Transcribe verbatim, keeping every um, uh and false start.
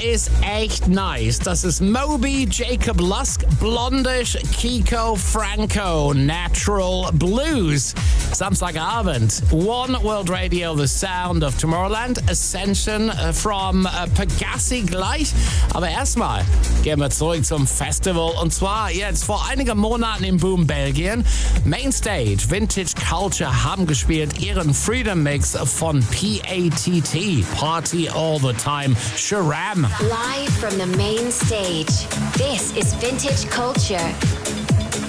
ist echt nice. Das ist Moby, Jacob Lusk, Blondish, Kiko, Franco, Natural Blues. Samstagabend, One World Radio, the sound of Tomorrowland, Ascension from uh, Pegassi gleich. Aber erstmal gehen wir zurück zum Festival und zwar jetzt vor einigen Monaten in Boom, Belgien. Mainstage, Vintage Culture haben gespielt ihren Freedom Mix von P A T T, Party All the Time, Sharam. Live from the main stage, this is Vintage Culture.